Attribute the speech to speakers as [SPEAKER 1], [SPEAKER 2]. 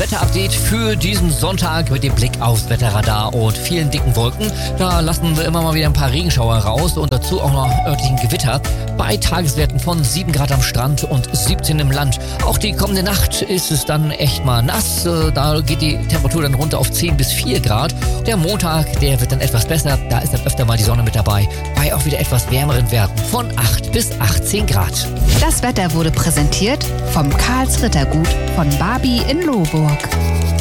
[SPEAKER 1] Wetterupdate für diesen Sonntag mit dem Blick aufs Wetterradar und vielen dicken Wolken. Da lassen wir immer mal wieder ein paar Regenschauer raus und dazu auch noch örtlichen Gewitter bei Tageswerten von 7 Grad am Strand und 17 im Land. Auch die kommende Nacht ist es dann echt mal nass. Da geht die Temperatur dann runter auf 10 bis 4 Grad. Der Montag, der wird dann etwas besser. Da ist dann öfter mal die Sonne mit dabei. Bei auch wieder etwas wärmeren Werten von 8 bis 18 Grad.
[SPEAKER 2] Das Wetter wurde präsentiert vom Karls Rittergut von Barbie in Lohburg.